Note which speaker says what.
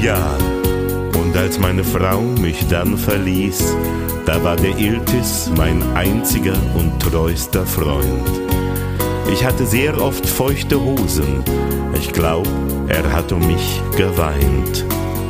Speaker 1: Ja, und als meine Frau mich dann verließ, da war der Iltis mein einziger und treuster Freund. Ich hatte sehr oft feuchte Hosen, ich glaub, er hat um mich geweint.